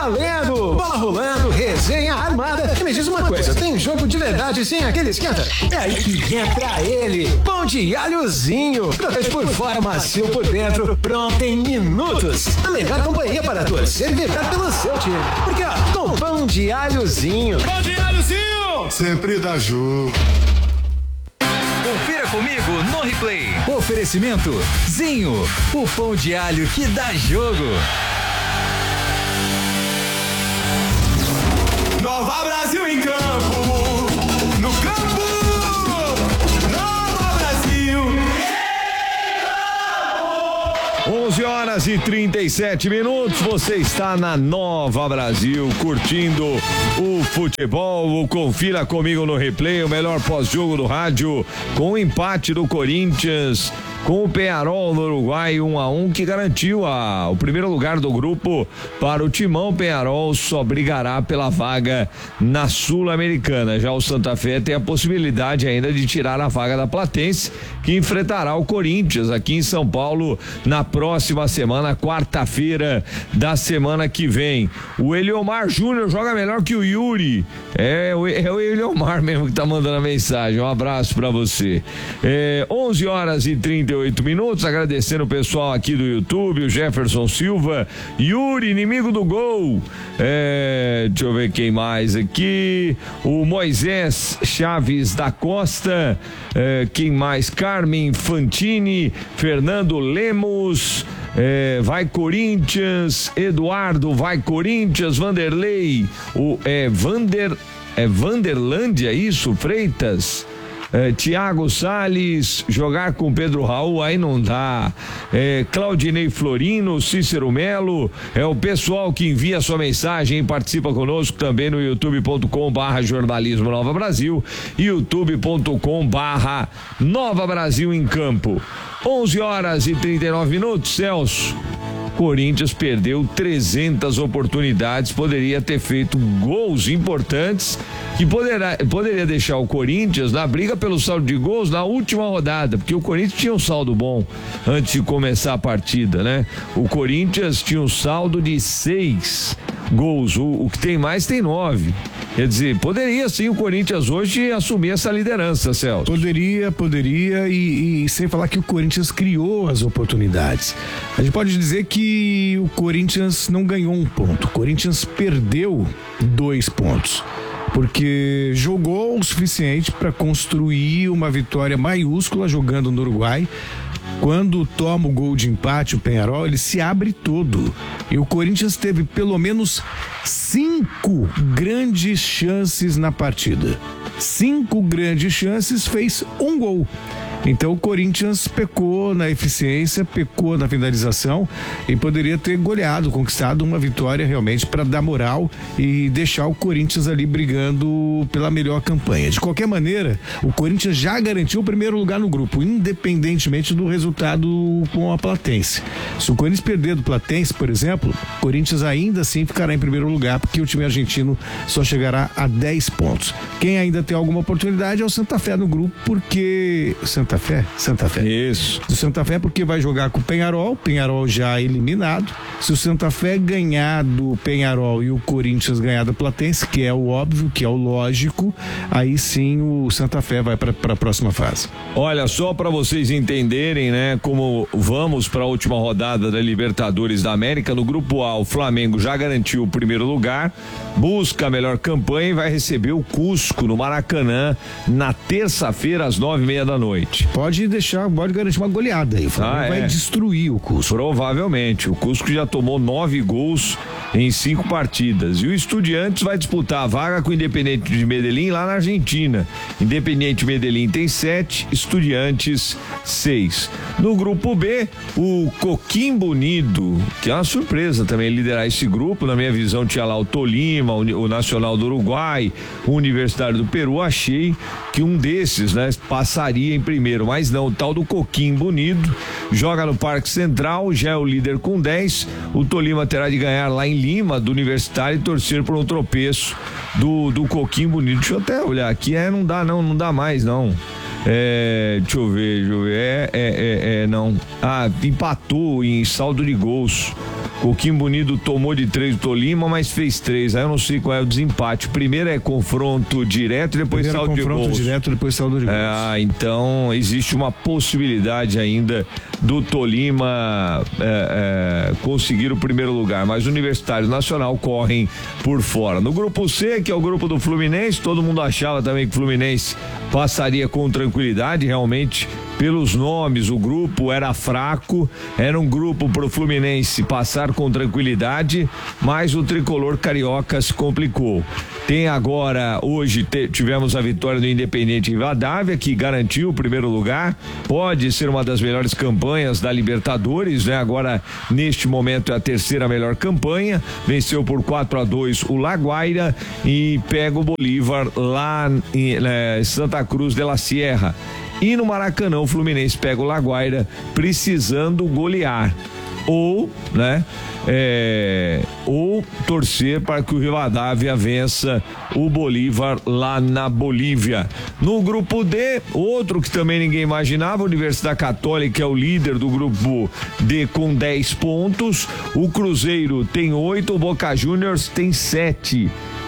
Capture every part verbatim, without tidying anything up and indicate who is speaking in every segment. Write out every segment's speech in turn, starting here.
Speaker 1: valendo! Bola rolando, resenha armada. E me diz uma coisa, tem jogo de verdade sem aquele esquenta? É aí que entra ele, pão de alhozinho. Crocante por fora, macio por dentro, pronto em minutos. A melhor companhia para torcer e vibrar pelo seu time. Porque ó, com pão de alhozinho.
Speaker 2: Pão de alhozinho!
Speaker 3: Sempre dá jogo.
Speaker 4: Confira comigo no replay. Oferecimento Zinho, o pão de alho que dá jogo.
Speaker 2: Nova Brasil em campo, no campo, Nova Brasil.
Speaker 5: onze horas e trinta e sete minutos, você está na Nova Brasil, curtindo o futebol. Confira comigo no replay, o melhor pós-jogo do rádio, com o empate do Corinthians com o Peñarol no Uruguai, um a um, que garantiu a, o primeiro lugar do grupo para o Timão. Peñarol só brigará pela vaga na Sul-Americana. Já o Santa Fé tem a possibilidade ainda de tirar a vaga da Platense, que enfrentará o Corinthians aqui em São Paulo na próxima semana, quarta-feira da semana que vem. O Eliomar Júnior joga melhor que o Yuri. É, é o Eliomar mesmo que tá mandando a mensagem. Um abraço para você. É, onze horas e trinta e oito minutos, agradecendo o pessoal aqui do YouTube, o Jefferson Silva, Yuri, inimigo do gol. É, deixa eu ver quem mais aqui. O Moisés Chaves da Costa. É, quem mais? Carmen Fantini, Fernando Lemos. É, vai Corinthians, Eduardo, vai Corinthians, Vanderlei, o é Vander, é Vanderlândia, isso, Freitas. É, Tiago Salles, jogar com Pedro Raul, aí não dá. É, Claudinei Florino, Cícero Melo, é o pessoal que envia sua mensagem e participa conosco também no youtube ponto com barra jornalismo Nova Brasil, youtube ponto com barra Nova Brasil em campo. onze horas e trinta e nove minutos, Celso. Corinthians perdeu trezentas oportunidades, poderia ter feito gols importantes que poderá, poderia deixar o Corinthians na briga pelo saldo de gols na última rodada, porque o Corinthians tinha um saldo bom antes de começar a partida, né? O Corinthians tinha um saldo de seis gols, o, o que tem mais tem nove. Quer dizer, poderia sim o Corinthians hoje assumir essa liderança, Celso.
Speaker 6: Poderia, poderia, e, e sem falar que o Corinthians criou as oportunidades. A gente pode dizer que o Corinthians não ganhou um ponto, o Corinthians perdeu dois pontos, porque jogou o suficiente para construir uma vitória maiúscula jogando no Uruguai. Quando toma o gol de empate, o Peñarol, ele se abre todo. E o Corinthians teve pelo menos cinco grandes chances na partida. Cinco grandes chances, fez um gol. Então o Corinthians pecou na eficiência, pecou na finalização e poderia ter goleado, conquistado uma vitória realmente para dar moral e deixar o Corinthians ali brigando pela melhor campanha. De qualquer maneira, o Corinthians já garantiu o primeiro lugar no grupo, independentemente do resultado com a Platense. Se o Corinthians perder do Platense, por exemplo, o Corinthians ainda assim ficará em primeiro lugar, porque o time argentino só chegará a dez pontos. Quem ainda tem alguma oportunidade é o Santa Fé no grupo, porque Santa Fé? Santa Fé.
Speaker 5: Isso.
Speaker 6: Do Santa Fé, porque vai jogar com o Peñarol, Peñarol já eliminado. Se o Santa Fé ganhar do Peñarol e o Corinthians ganhar do Platense, que é o óbvio, que é o lógico, aí sim o Santa Fé vai para a próxima fase.
Speaker 5: Olha, só para vocês entenderem, né, como vamos para a última rodada da Libertadores da América, no grupo A, o Flamengo já garantiu o primeiro lugar, busca a melhor campanha e vai receber o Cusco no Maracanã na terça-feira às nove e meia da noite.
Speaker 6: Pode deixar, pode garantir uma goleada aí. O Flamengo ah, vai é. destruir o Cusco.
Speaker 5: Provavelmente. O Cusco já tomou nove gols em cinco partidas. E o Estudiantes vai disputar a vaga com o Independiente de Medellín lá na Argentina. Independiente Medellín tem sete, Estudiantes seis. No grupo B, o Coquimbo Unido, que é uma surpresa também liderar esse grupo. Na minha visão, tinha lá o Tolima, o Nacional do Uruguai, o Universitário do Peru. Achei que um desses, né, passaria em primeiro, mas não, o tal do Coquimbo Unido joga no Parque Central, já é o líder com dez. O Tolima terá de ganhar lá em Lima, do Universitário, e torcer por um tropeço do, do Coquimbo Unido. Deixa eu até olhar aqui, é, não dá não, não dá mais não. É, deixa eu ver, deixa eu ver, é, é, é, é não, ah, empatou em saldo de gols Coquinho Bonito tomou de três do Tolima, mas fez três. Aí eu não sei qual é o desempate. Primeiro é confronto direto e depois
Speaker 6: Primeiro
Speaker 5: saldo de gols.
Speaker 6: confronto direto, depois saldo de gols.
Speaker 5: É, então existe uma possibilidade ainda do Tolima é, é, conseguir o primeiro lugar, mas o Universitário Nacional correm por fora. No grupo C, que é o grupo do Fluminense, todo mundo achava também que o Fluminense passaria com tranquilidade, realmente pelos nomes, o grupo era fraco, era um grupo para o Fluminense passar com tranquilidade, mas o tricolor carioca se complicou. Tem agora, hoje te, tivemos a vitória do Independente Rivadavia, que garantiu o primeiro lugar, pode ser uma das melhores campanhas da Libertadores, né? Agora, neste momento, é a terceira melhor campanha, venceu por quatro a dois o Laguaira e pega o Bolívar lá em né, Santa Cruz de la Sierra. E no Maracanã, o Fluminense pega o Laguaira precisando golear. Ou, né, é, ou torcer para que o Rivadavia vença o Bolívar lá na Bolívia. No grupo D, outro que também ninguém imaginava, a Universidade Católica é o líder do grupo D com dez pontos, o Cruzeiro tem oito, o Boca Juniors tem sete.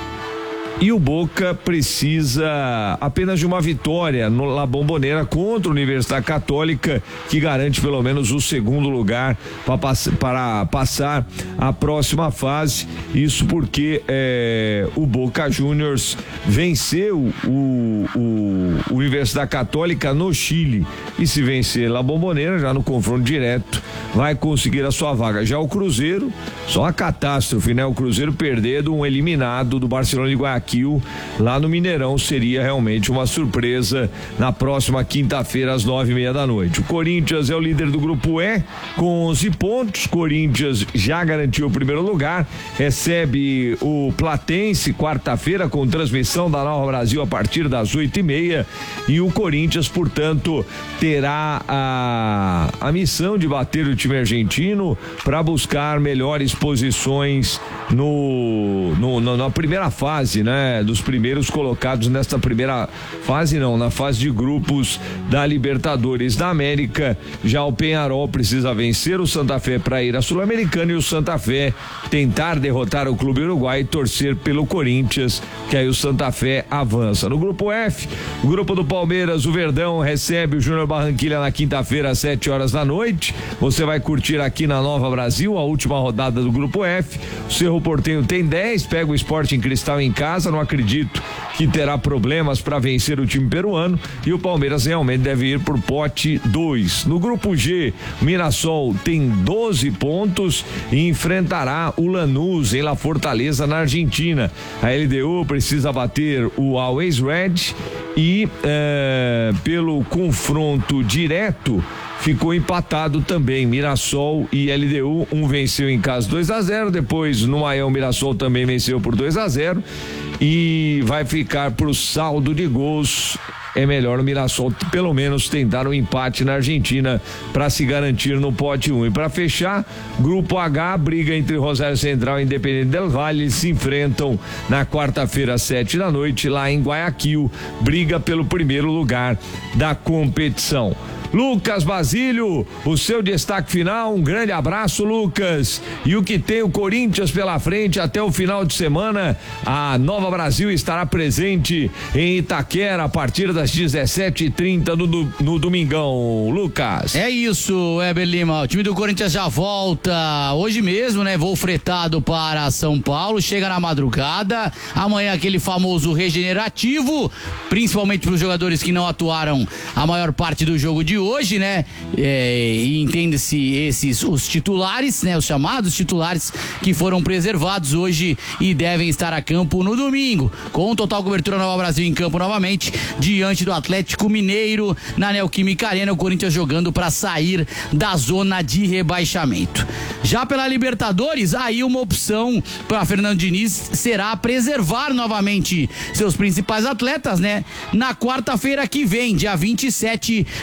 Speaker 5: E o Boca precisa apenas de uma vitória no La Bombonera contra a Universidade Católica, que garante pelo menos o segundo lugar para, pass para passar a próxima fase. Isso porque é, o Boca Juniors venceu o, o, o Universidade Católica no Chile. E se vencer La Bombonera, já no confronto direto, vai conseguir a sua vaga. Já o Cruzeiro, só uma catástrofe, né? O Cruzeiro perder de um eliminado do Barcelona de Guayaquil lá no Mineirão seria realmente uma surpresa na próxima quinta-feira às nove e meia da noite. O Corinthians é o líder do grupo E com onze pontos. Corinthians já garantiu o primeiro lugar, recebe o Platense quarta-feira com transmissão da Nova Brasil a partir das oito e meia e o Corinthians, portanto, terá a, a missão de bater o time argentino para buscar melhores posições no, no, no na primeira fase, né? Dos primeiros colocados nesta primeira fase, não, na fase de grupos da Libertadores da América. Já o Peñarol precisa vencer o Santa Fé para ir à Sul-Americana e o Santa Fé tentar derrotar o Clube Uruguai e torcer pelo Corinthians, que aí o Santa Fé avança. No grupo F, o grupo do Palmeiras, o Verdão recebe o Júnior Barranquilla na quinta-feira às sete horas da noite. Você vai curtir aqui na Nova Brasil a última rodada do grupo F. O Cerro Porteño tem dez, pega o Sporting Cristal em casa. Não acredito que terá problemas para vencer o time peruano e o Palmeiras realmente deve ir por pote dois. No grupo G, o Mirassol tem doze pontos e enfrentará o Lanús em La Fortaleza, na Argentina. A L D U precisa bater o Always Red e é, pelo confronto direto ficou empatado também, Mirassol e L D U, um venceu em casa dois a zero, depois no Maião Mirassol também venceu por dois a zero e vai ficar pro saldo de gols. É melhor o Mirassol pelo menos tentar um empate na Argentina para se garantir no pote um. E para fechar, grupo H, briga entre Rosário Central e Independente del Valle, se enfrentam na quarta-feira às sete da noite lá em Guayaquil, briga pelo primeiro lugar da competição. Lucas Basílio, o seu destaque final, um grande abraço, Lucas. E o que tem o Corinthians pela frente até o final de semana, a Nova Brasil estará presente em Itaquera a partir das dezessete e trinta no, no domingão, Lucas.
Speaker 3: É isso, Weber Lima, o time do Corinthians já volta hoje mesmo, né? Voo fretado para São Paulo, chega na madrugada, amanhã aquele famoso regenerativo, principalmente para os jogadores que não atuaram a maior parte do jogo de hoje, né? É, e entende-se esses os titulares, né? Os chamados titulares que foram preservados hoje e devem estar a campo no domingo, com total cobertura Nova Brasil em campo novamente, diante do Atlético Mineiro na Neoquímica Arena, o Corinthians jogando para sair da zona de rebaixamento. Já pela Libertadores, aí uma opção para Fernando Diniz será preservar novamente seus principais atletas, né? Na quarta-feira que vem, dia vinte e sete, diante do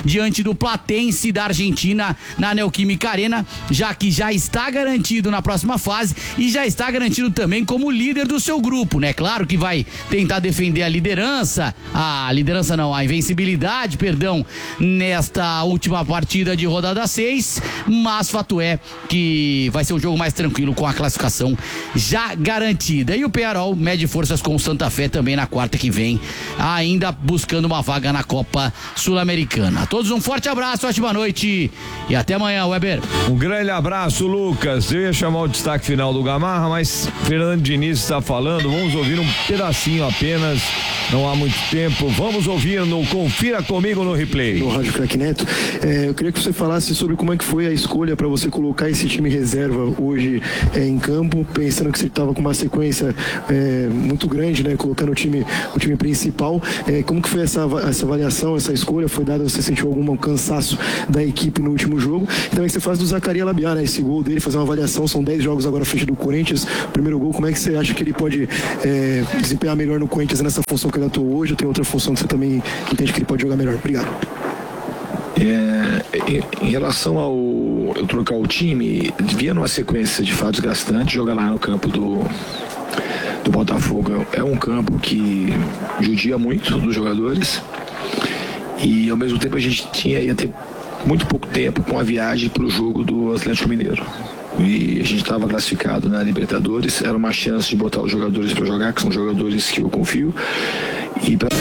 Speaker 3: do Platense da Argentina na Neoquímica Arena, já que já está garantido na próxima fase e já está garantido também como líder do seu grupo, né? Claro que vai tentar defender a liderança, a liderança não, a invencibilidade, perdão, nesta última partida de rodada seis, mas fato é que vai ser um jogo mais tranquilo com a classificação já garantida. E o Peñarol mede forças com o Santa Fé também na quarta que vem, ainda buscando uma vaga na Copa Sul-Americana. A todos um forte abraço, ótima noite e até amanhã, Weber.
Speaker 5: Um grande abraço, Lucas. Eu ia chamar o destaque final do Gamarra, mas Fernando Diniz está falando, vamos ouvir um pedacinho apenas, não há muito tempo. Vamos ouvir no Confira Comigo no Replay.
Speaker 7: No Rádio Craque Neto, é, eu queria que você falasse sobre como é que foi a escolha para você colocar esse time reserva hoje é, em campo, pensando que você estava com uma sequência é, muito grande, né, colocando o time, o time principal. É, como que foi essa, essa avaliação, essa escolha? Foi dada, você sentiu algum cansaço da equipe no último jogo? E também que você faz do Zacarias Labiá, né, esse gol dele, fazer uma avaliação, são dez jogos agora à frente do Corinthians, primeiro gol, como é que você acha que ele pode é, desempenhar melhor no Corinthians nessa função que ele atuou hoje? Ou tem outra função que você também entende que ele pode jogar melhor? Obrigado.
Speaker 8: É, em, em relação ao eu trocar o time, via numa sequência de fatos gastantes, jogar lá no campo do, do Botafogo é um campo que judia muito dos jogadores e ao mesmo tempo a gente tinha, ia ter muito pouco tempo com a viagem para o jogo do Atlético Mineiro. E a gente estava classificado na Libertadores, era uma chance de botar os jogadores para jogar, que são jogadores que eu confio. E pra...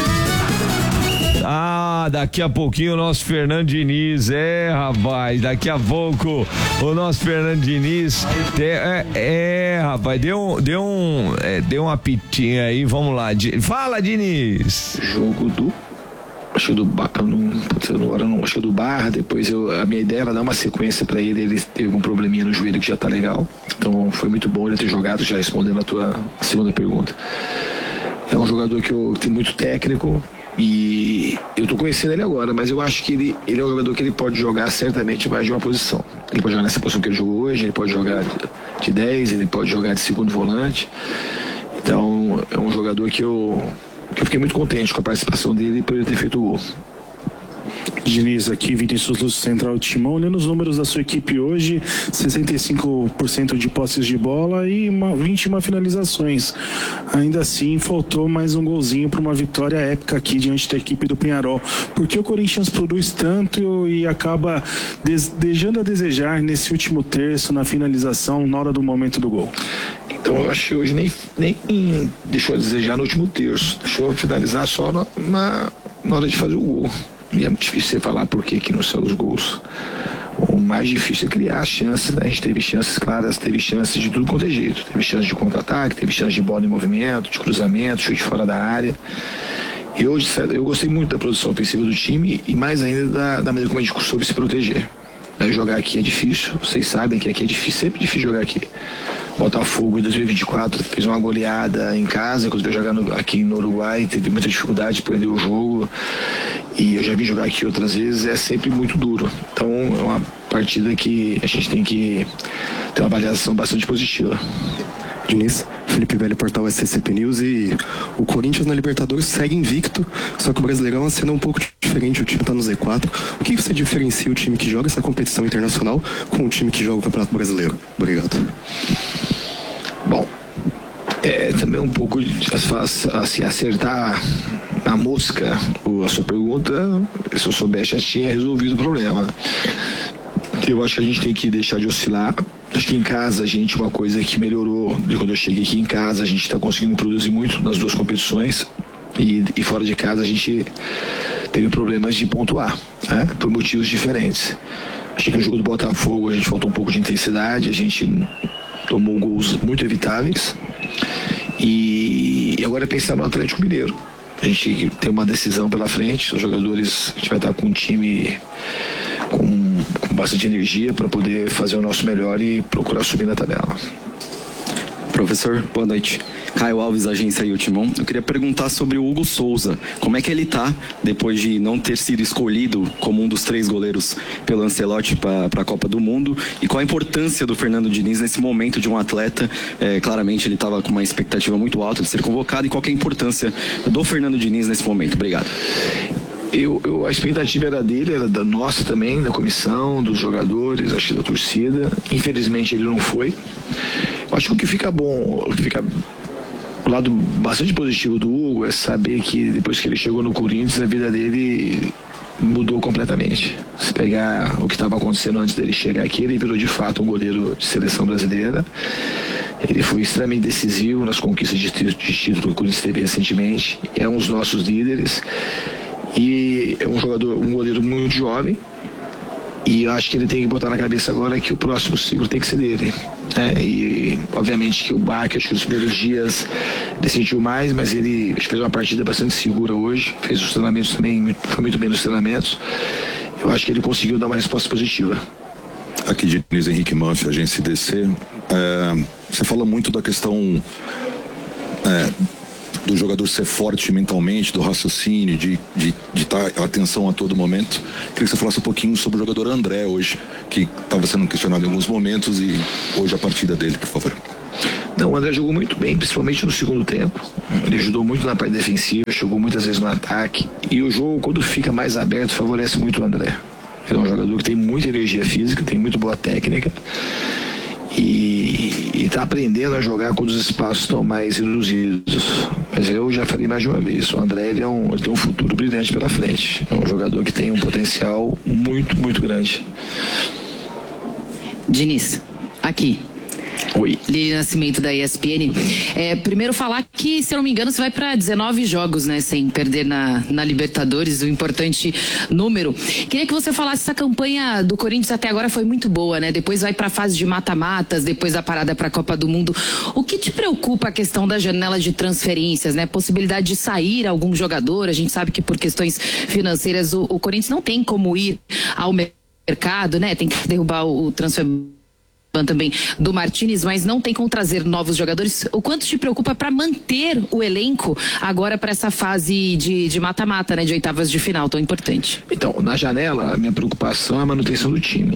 Speaker 5: Ah, daqui a pouquinho o nosso Fernando Diniz, é rapaz, daqui a pouco o nosso Fernando Diniz, é, é rapaz, deu um, deu um, é, deu uma pitinha aí, vamos lá, fala Diniz.
Speaker 8: Jogo do acho do Bar, não, agora não, acho do Bar, depois eu, a minha ideia era dar uma sequência para ele, ele teve um probleminha no joelho que já tá legal, então foi muito bom ele ter jogado, já respondendo a tua segunda pergunta. É um jogador que eu tem muito técnico e eu tô conhecendo ele agora, mas eu acho que ele, ele é um jogador que ele pode jogar certamente mais de uma posição. Ele pode jogar nessa posição que ele jogou hoje, ele pode jogar de dez, ele pode jogar de segundo volante, então é um jogador que eu que eu fiquei muito contente com a participação dele e por ele ter feito o gol.
Speaker 7: Diniz, aqui Vinícius Lúcio, Central Timão. Olhando os números da sua equipe hoje, sessenta e cinco por cento de posses de bola e uma, vinte e uma finalizações. Ainda assim, faltou mais um golzinho para uma vitória épica aqui diante da equipe do Peñarol. Por que o Corinthians produz tanto e acaba des, deixando a desejar nesse último terço, na finalização, na hora do momento do gol?
Speaker 8: Então eu acho que hoje nem, nem deixou a desejar no último terço, deixou finalizar só na, na, na hora de fazer o gol. E é muito difícil você falar por que que não são os gols. O mais difícil é criar chances, né? A gente teve chances claras, teve chances de tudo quanto é jeito. Teve chance de contra-ataque, teve chance de bola em movimento, de cruzamento, chute fora da área. E hoje eu gostei muito da produção ofensiva do time e mais ainda da, da maneira como a gente soube se proteger. Aí jogar aqui é difícil, vocês sabem que aqui é difícil, sempre difícil jogar aqui. Botafogo em dois mil e vinte e quatro fez uma goleada em casa, quando veio jogar no, aqui no Uruguai, teve muita dificuldade de perder o jogo. E eu já vi jogar aqui outras vezes, é sempre muito duro. Então é uma partida que a gente tem que ter uma avaliação bastante positiva.
Speaker 7: Diniz, Felipe Velho, portal S C P News. E o Corinthians na Libertadores segue invicto, só que o Brasileirão é uma cena um pouco diferente, o time está no Z quatro. O que você diferencia o time que joga essa competição internacional com o time que joga o Campeonato Brasileiro? Obrigado.
Speaker 8: Bom, é também um pouco de assim, acertar na mosca a sua pergunta. Se eu soubesse, já tinha resolvido o problema. Eu acho que a gente tem que deixar de oscilar. Acho que em casa a gente, uma coisa que melhorou de quando eu cheguei aqui em casa, a gente está conseguindo produzir muito nas duas competições e, e fora de casa a gente teve problemas de pontuar, né? Por motivos diferentes. Achei que no jogo do Botafogo a gente faltou um pouco de intensidade, a gente tomou gols muito evitáveis e, e agora é pensar no Atlético Mineiro. A gente tem uma decisão pela frente, os jogadores, a gente vai estar com um time com, com bastante energia para poder fazer o nosso melhor e procurar subir na tabela.
Speaker 9: Professor, boa noite. Caio Alves, agência I O Timão. Eu queria perguntar sobre o Hugo Souza. Como é que ele tá depois de não ter sido escolhido como um dos três goleiros pelo Ancelotti para a Copa do Mundo? E qual a importância do Fernando Diniz nesse momento de um atleta? É, claramente ele estava com uma expectativa muito alta de ser convocado. E qual que é a importância do Fernando Diniz nesse momento? Obrigado.
Speaker 8: Eu, eu, a expectativa era dele, era da nossa também, da comissão, dos jogadores, acho que da torcida. Infelizmente ele não foi. Eu acho que o que fica bom, o que fica o lado bastante positivo do Hugo é saber que depois que ele chegou no Corinthians, a vida dele mudou completamente. Se pegar o que estava acontecendo antes dele chegar aqui, ele virou de fato um goleiro de seleção brasileira. Ele foi extremamente decisivo nas conquistas de título que o Corinthians teve recentemente. É um dos nossos líderes. E é um jogador, um goleiro muito jovem. E eu acho que ele tem que botar na cabeça agora que o próximo ciclo tem que ser dele. É, e obviamente que o Bach, acho que nos primeiros dias ele sentiu mais, mas ele fez uma partida bastante segura hoje. Fez os treinamentos também, foi muito bem nos treinamentos. Eu acho que ele conseguiu dar uma resposta positiva.
Speaker 10: Aqui de Diniz Henrique Manfi, agência D C. É, você fala muito da questão é, do jogador ser forte mentalmente, do raciocínio, de de de estar atenção a todo momento. Queria que você falasse um pouquinho sobre o jogador André hoje, que estava sendo questionado em alguns momentos, e hoje a partida dele, por favor.
Speaker 8: Não, o André jogou muito bem, principalmente no segundo tempo. Ele ajudou muito na parte defensiva, chegou muitas vezes no ataque. E o jogo, quando fica mais aberto, favorece muito o André. Ele é um jogador que tem muita energia física, tem muito boa técnica. E está aprendendo a jogar quando os espaços estão mais reduzidos. Mas eu já falei mais de uma vez, o André ele é um, ele tem um futuro brilhante pela frente. É um jogador que tem um potencial muito, muito grande.
Speaker 11: Diniz, aqui.
Speaker 8: Oi.
Speaker 11: Lili Nascimento da E S P N. É, primeiro falar que, se eu não me engano, você vai para dezenove jogos, né? Sem perder na, na Libertadores, o importante número. Queria que você falasse, essa campanha do Corinthians até agora foi muito boa, né? Depois vai para a fase de mata-matas, depois a parada para a Copa do Mundo. O que te preocupa a questão da janela de transferências, né? Possibilidade de sair algum jogador. A gente sabe que por questões financeiras o, o Corinthians não tem como ir ao mercado, né? Tem que derrubar o, o transfer também do Martínez, mas não tem como trazer novos jogadores. O quanto te preocupa para manter o elenco agora para essa fase de mata-mata, né, de oitavas de final tão importante?
Speaker 8: Então, na janela, a minha preocupação é a manutenção do time.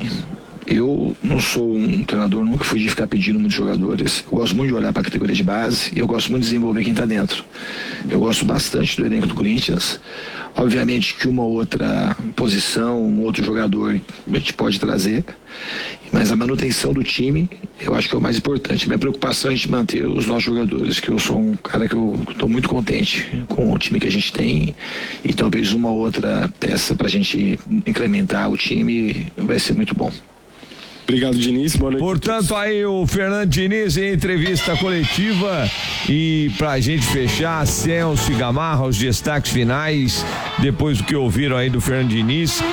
Speaker 8: Eu não sou um treinador, nunca fui de ficar pedindo muitos jogadores. Eu gosto muito de olhar para a categoria de base e eu gosto muito de desenvolver quem está dentro. Eu gosto bastante do elenco do Corinthians. Obviamente que uma outra posição, um outro jogador a gente pode trazer, mas a manutenção do time eu acho que é o mais importante. Minha preocupação é a gente manter os nossos jogadores, que eu sou um cara que eu estou muito contente com o time que a gente tem, e talvez uma outra peça para a gente incrementar o time vai ser muito bom.
Speaker 5: Obrigado, Diniz. Boa noite. Portanto, aí o Fernando Diniz em entrevista coletiva. E pra gente fechar, Celso e Gamarra, os destaques finais, depois do que ouviram aí do Fernando Diniz.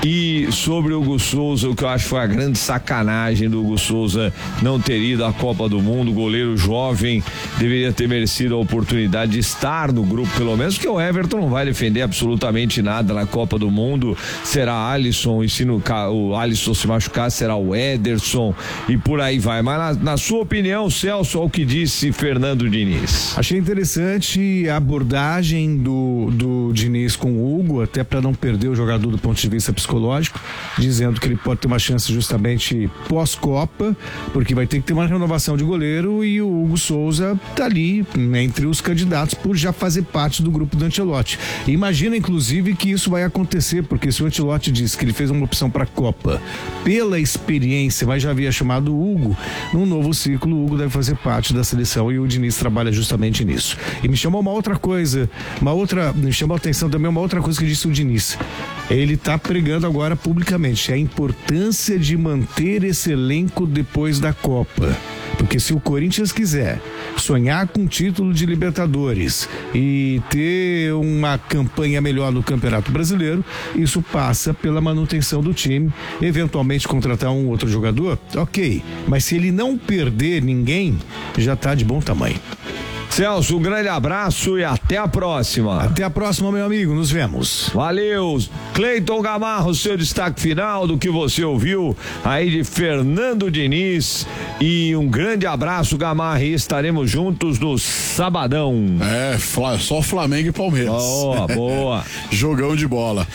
Speaker 5: E sobre o Hugo Souza, o que eu acho que foi a grande sacanagem do Hugo Souza não ter ido à Copa do Mundo. Goleiro jovem, deveria ter merecido a oportunidade de estar no grupo, pelo menos, porque o Everton não vai defender absolutamente nada na Copa do Mundo. Será Alisson, e se no, o Alisson se machucar, será o Ederson, e por aí vai. Mas na, na sua opinião, Celso, ao que disse Fernando Diniz?
Speaker 6: Achei interessante a abordagem do, do Diniz com o Hugo, até para não perder o jogador do ponto de vista psicológico, dizendo que ele pode ter uma chance justamente pós-Copa, porque vai ter que ter uma renovação de goleiro, e o Hugo Souza tá ali entre os candidatos por já fazer parte do grupo do Ancelotti. Imagina, inclusive, que isso vai acontecer, porque se o Ancelotti disse que ele fez uma opção para a Copa pela experiência, mas já havia chamado o Hugo, num novo ciclo o Hugo deve fazer parte da seleção, e o Diniz trabalha justamente nisso. E me chamou uma outra coisa, uma outra, me chamou a atenção também uma outra coisa que disse o Diniz. Ele tá pregando agora publicamente a importância de manter esse elenco depois da Copa. Porque se o Corinthians quiser sonhar com o título de Libertadores e ter uma campanha melhor no Campeonato Brasileiro, isso passa pela manutenção do time, eventualmente contratar um outro jogador, ok, mas se ele não perder ninguém, já tá de bom tamanho.
Speaker 5: Celso, um grande abraço e até a próxima.
Speaker 6: Até a próxima, meu amigo, nos vemos.
Speaker 5: Valeu. Cleiton Gamarra, seu destaque final do que você ouviu aí de Fernando Diniz, e um grande abraço, Gamarra, e estaremos juntos no sabadão.
Speaker 12: É, só Flamengo e Palmeiras.
Speaker 5: Boa, boa.
Speaker 12: Jogão de bola.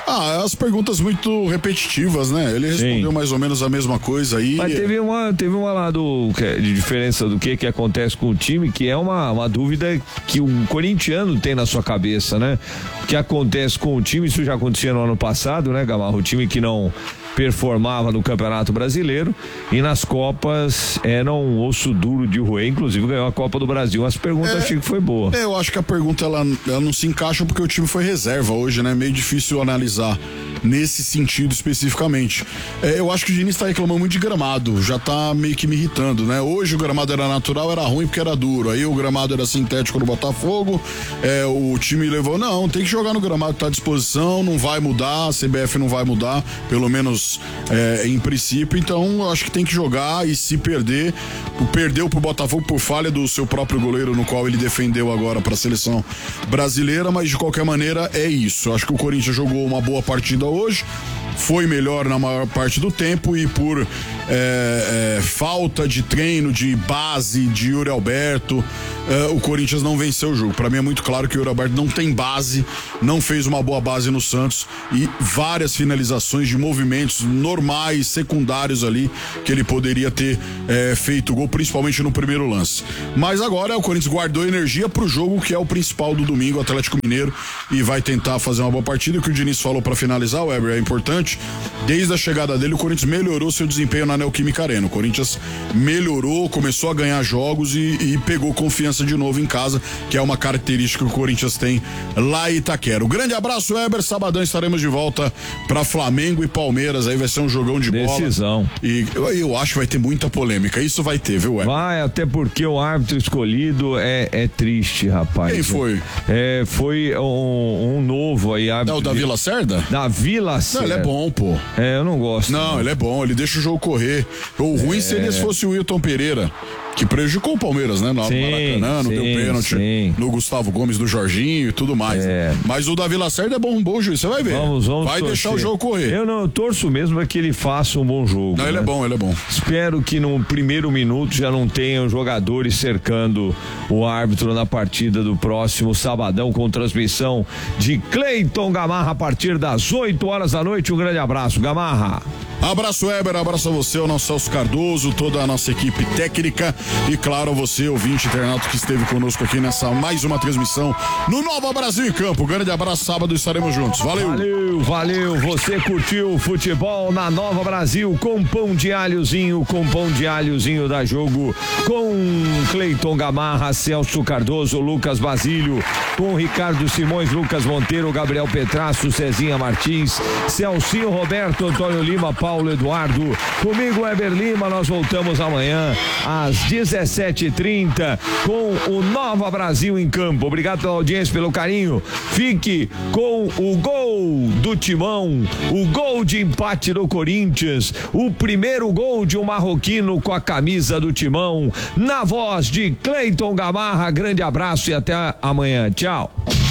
Speaker 12: Ah, as perguntas muito repetitivas, né? Ele respondeu Sim. mais ou menos a mesma coisa aí.
Speaker 5: Mas teve uma, teve uma lá do, de diferença do que que acontece com o time, que é uma, uma dúvida que um corintiano tem na sua cabeça, né? O que acontece com o time, isso já acontecia no ano passado, né, Gamarra? O time que não performava no Campeonato Brasileiro e nas Copas era um osso duro de roer, inclusive ganhou a Copa do Brasil. As perguntas é, achei que foi boa.
Speaker 12: É, eu acho que a pergunta ela, ela não se encaixa porque o time foi reserva hoje, né? Meio difícil analisar nesse sentido especificamente. É, eu acho que o Diniz tá reclamando muito de gramado, já tá meio que me irritando, né? Hoje o gramado era natural, era ruim porque era duro, aí o gramado era sintético no Botafogo, é, o time levou, não, tem que jogar no gramado que tá à disposição, não vai mudar, a C B F não vai mudar, pelo menos É, em princípio, então eu acho que tem que jogar e se perder, perdeu pro Botafogo por falha do seu próprio goleiro, no qual ele defendeu agora para a seleção brasileira, mas de qualquer maneira é isso. Eu acho que o Corinthians jogou uma boa partida hoje, foi melhor na maior parte do tempo e por é, é, falta de treino, de base de Yuri Alberto, é, o Corinthians não venceu o jogo. Para mim é muito claro que o Yuri Alberto não tem base, não fez uma boa base no Santos e várias finalizações de movimentos normais, secundários ali, que ele poderia ter é, feito o gol, principalmente no primeiro lance. Mas agora o Corinthians guardou energia pro jogo que é o principal do domingo, o Atlético Mineiro, e vai tentar fazer uma boa partida. O que o Diniz falou para finalizar, o Weber, é importante. Desde a chegada dele, o Corinthians melhorou seu desempenho na Neoquímica Arena. O Corinthians melhorou, começou a ganhar jogos e, e pegou confiança de novo em casa, que é uma característica que o Corinthians tem lá em Itaquera. Um grande abraço, Weber. Sabadão estaremos de volta para Flamengo e Palmeiras. Aí vai ser um jogão de bola.
Speaker 5: Decisão.
Speaker 12: E eu, eu acho que vai ter muita polêmica. Isso vai ter, viu, Weber?
Speaker 5: Vai, até porque o árbitro escolhido é, é triste, rapaz.
Speaker 12: Quem foi?
Speaker 5: É, foi um, um novo aí. Árbitro
Speaker 12: é o Davi Lacerda?
Speaker 5: Davi Lacerda.
Speaker 12: Não, ele é bom, pô.
Speaker 5: É, eu não gosto.
Speaker 12: Não, não, ele é bom, ele deixa o jogo correr. O ruim é... seria se fosse o Wilton Pereira, que prejudicou o Palmeiras, né? No Maracanã, não deu pênalti sim. no Gustavo Gomes, do Jorginho e tudo mais. É. Né? Mas o Davi Lacerda é bom, um bom juiz, você vai ver.
Speaker 5: Vamos, vamos
Speaker 12: vai torcer. Deixar o jogo correr.
Speaker 5: Eu não, eu torço mesmo é que ele faça um bom jogo.
Speaker 12: Não,
Speaker 5: né?
Speaker 12: ele é bom, ele é bom.
Speaker 5: Espero que no primeiro minuto já não tenham jogadores cercando o árbitro na partida do próximo sabadão, com transmissão de Cleiton Gamarra a partir das oito horas da noite. Um grande abraço, Gamarra.
Speaker 12: Abraço, Weber, abraço a você, o nosso Celso Cardoso, toda a nossa equipe técnica e, claro, a você, ouvinte, internauta que esteve conosco aqui nessa mais uma transmissão no Nova Brasil em Campo. Grande abraço, sábado estaremos juntos. Valeu!
Speaker 5: Valeu, valeu. Você curtiu o futebol na Nova Brasil com pão de alhozinho, com pão de alhozinho da Jogo, com Cleiton Gamarra, Celso Cardoso, Lucas Basílio, com Ricardo Simões, Lucas Monteiro, Gabriel Petrasso, Cezinha Martins, Celcinho Roberto, Antônio Lima, Paulo Eduardo, comigo Weber Lima. Nós voltamos amanhã às dezessete e trinta com o Nova Brasil em Campo. Obrigado pela audiência, pelo carinho. Fique com o gol do Timão, o gol de empate do Corinthians, o primeiro gol de um marroquino com a camisa do Timão, na voz de Cleiton Gamarra. Grande abraço e até amanhã. Tchau.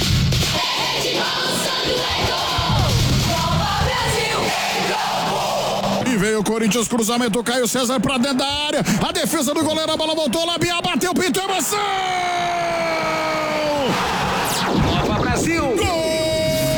Speaker 12: Veio o Corinthians, cruzamento, Caio César pra dentro da área, a defesa do goleiro, a bola voltou, Labiá bateu, pintou, emoção!